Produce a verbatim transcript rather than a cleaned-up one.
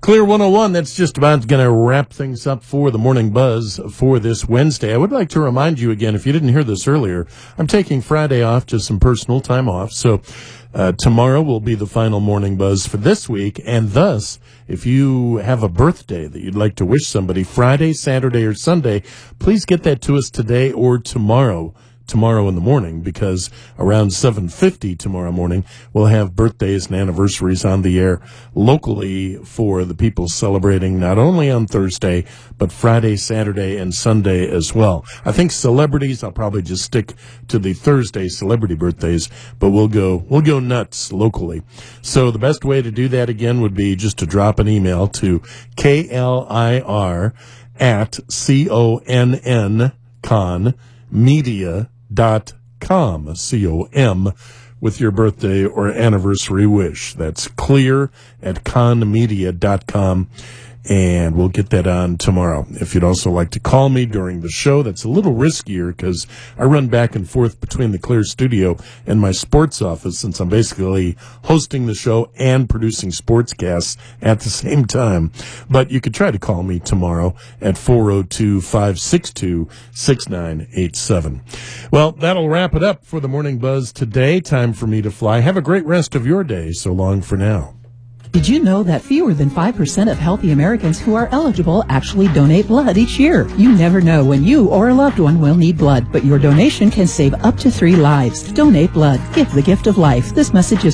Clear one oh one, that's just about going to wrap things up for the Morning Buzz for this Wednesday. I would like to remind you again, if you didn't hear this earlier, I'm taking Friday off, just some personal time off. So uh, tomorrow will be the final Morning Buzz for this week. And thus, if you have a birthday that you'd like to wish somebody, Friday, Saturday, or Sunday, please get that to us today or tomorrow. tomorrow in the morning, because around seven fifty tomorrow morning, we'll have birthdays and anniversaries on the air locally for the people celebrating not only on Thursday, but Friday, Saturday, and Sunday as well. I think celebrities, I'll probably just stick to the Thursday celebrity birthdays, but we'll go, we'll go nuts locally. So the best way to do that again would be just to drop an email to K L I R at C O N N con media dot com, C O M, with your birthday or anniversary wish. That's clear at con media dot com, and we'll get that on tomorrow. If you'd also like to call me during the show, that's a little riskier because I run back and forth between the Clear studio and my sports office, since I'm basically hosting the show and producing sportscasts at the same time. But you could try to call me tomorrow at four oh two, five six two, six nine eight seven. Well, that'll wrap it up for the Morning Buzz today. Time for me to fly. Have a great rest of your day. So long for now. Did you know that fewer than five percent of healthy Americans who are eligible actually donate blood each year? You never know when you or a loved one will need blood, but your donation can save up to three lives. Donate blood. Give the gift of life. This message is